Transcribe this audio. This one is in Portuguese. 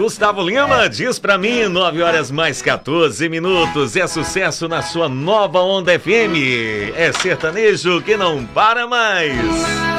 Gustavo Lima, diz pra mim, 9 horas mais 14 minutos, é sucesso na sua nova Onda FM, é sertanejo que não para mais.